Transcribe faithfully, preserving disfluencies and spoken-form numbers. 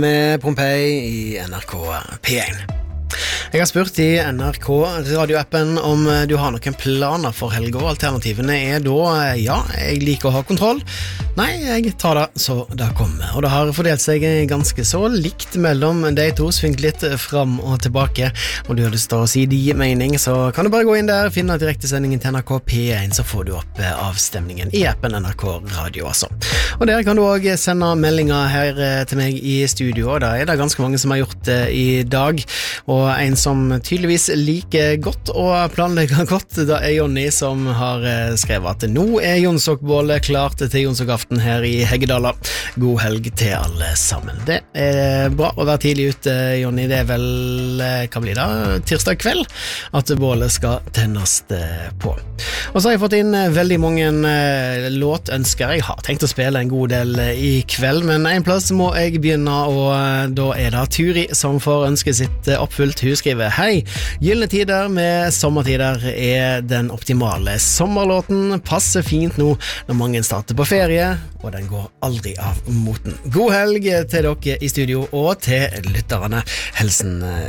Med Pompeii i N R K P én. Jeg har spurt i N R K radioappen om du har noen planer for helga. Alternativene er da, ja, jeg liker å ha kontroll. Nei, jeg tar det så det kommer. Og det har fordelt seg ganske så likt mellom de to, svingt litt fram og tilbake. Og du har lyst til å si de mening, så kan du bare gå inn der, finne direktesendingen til N R K P én, så får du opp avstemningen i appen N R K Radio, altså. Og der kan du også sende meldinger her til meg i studio, og da er det ganske mange som har gjort det i dag. Og en som tydeligvis liker godt og planlegger godt, det er Jonny som har skrevet at nå er Jonsokbålet klart til Jonsokaften her i Heggedala. God helg til alle sammen. Det er bra å være tidlig ute, Jonny. Det er vel, hva blir det? Tirsdag kveld at bålet skal tennes på. Og så har jeg fått inn veldig mange låtønsker. Jeg har tenkt å spille en god del i kveld, men en plass må jeg begynne, og da er det Turi som får ønske sitt oppfylt. Hun skriver: Hei, gylne tider med sommertider er den optimale sommerlåten. Passer fint nå når mange starter på ferie, og den går aldri av moten. God helg til dere i studio og til lytterne. Helsen